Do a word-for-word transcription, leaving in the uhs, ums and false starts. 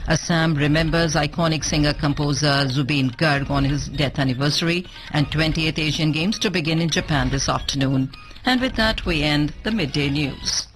Assam remembers iconic singer-composer Zubeen Garg on his death anniversary, and twentieth Asian Games to begin in Japan this afternoon. And with that, we end the midday news.